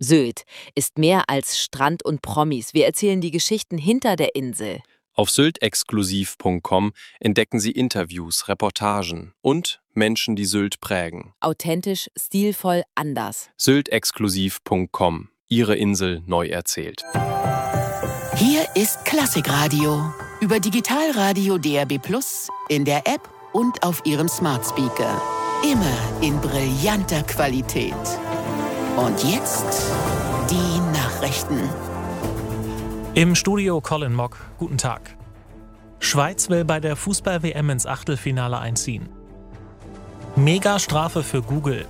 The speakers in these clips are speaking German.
Sylt ist mehr als Strand und Promis. Wir erzählen die Geschichten hinter der Insel. Auf syltexklusiv.com entdecken Sie Interviews, Reportagen und Menschen, die Sylt prägen. Authentisch, stilvoll, anders. syltexklusiv.com. Ihre Insel neu erzählt. Hier ist Klassikradio. Über Digitalradio DAB+, in der App und auf Ihrem Smart Speaker. Immer in brillanter Qualität. Und jetzt die Nachrichten. Im Studio Colin Mock, guten Tag. Schweiz will bei der Fußball-WM ins Achtelfinale einziehen. Megastrafe für Google.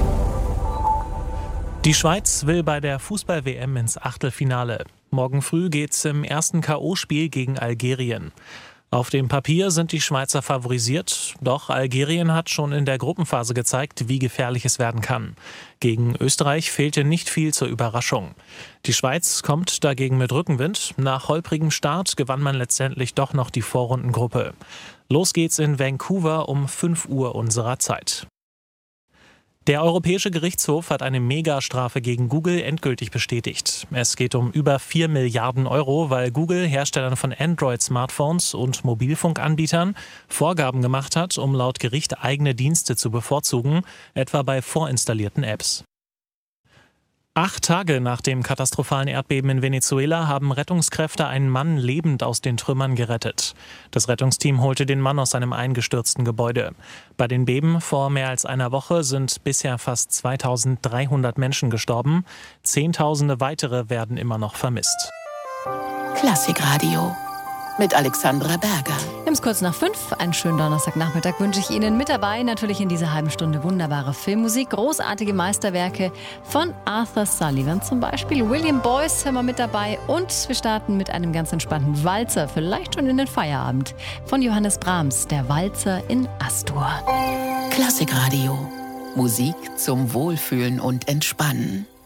Die Schweiz will bei der Fußball-WM ins Achtelfinale. Morgen früh geht's im ersten K.O.-Spiel gegen Algerien. Auf dem Papier sind die Schweizer favorisiert, doch Algerien hat schon in der Gruppenphase gezeigt, wie gefährlich es werden kann. Gegen Österreich fehlte nicht viel zur Überraschung. Die Schweiz kommt dagegen mit Rückenwind. Nach holprigem Start gewann man letztendlich doch noch die Vorrundengruppe. Los geht's in Vancouver um 5 Uhr unserer Zeit. Der Europäische Gerichtshof hat eine Megastrafe gegen Google endgültig bestätigt. Es geht um über 4 Milliarden Euro, weil Google Herstellern von Android-Smartphones und Mobilfunkanbietern Vorgaben gemacht hat, um laut Gericht eigene Dienste zu bevorzugen, etwa bei vorinstallierten Apps. 8 Tage nach dem katastrophalen Erdbeben in Venezuela haben Rettungskräfte einen Mann lebend aus den Trümmern gerettet. Das Rettungsteam holte den Mann aus einem eingestürzten Gebäude. Bei den Beben vor mehr als einer Woche sind bisher fast 2300 Menschen gestorben. Zehntausende weitere werden immer noch vermisst. Klassikradio mit Alexandra Berger. Wir haben es kurz nach 5. Einen schönen Donnerstagnachmittag wünsche ich Ihnen. Mit dabei natürlich in dieser halben Stunde wunderbare Filmmusik, großartige Meisterwerke von Arthur Sullivan zum Beispiel. William Boyce haben wir mit dabei und wir starten mit einem ganz entspannten Walzer, vielleicht schon in den Feierabend, von Johannes Brahms, der Walzer in Astur. Klassikradio. Musik zum Wohlfühlen und Entspannen.